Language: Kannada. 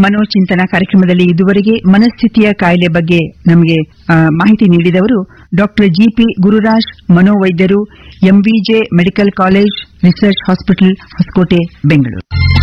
ಮನೋಚಿಂತನ ಕಾರ್ಯಕ್ರಮದಲ್ಲಿ ಇದುವರೆಗೆ ಮನಸ್ಥಿತಿಯ ಕಾಯಿಲೆ ಬಗ್ಗೆ ನಮಗೆ ಮಾಹಿತಿ ನೀಡಿದವರು doctor GP Gururaj, ಮನೋವೈದ್ಯರು, MVJ medical college research hospital, Hosakote, Bengaluru.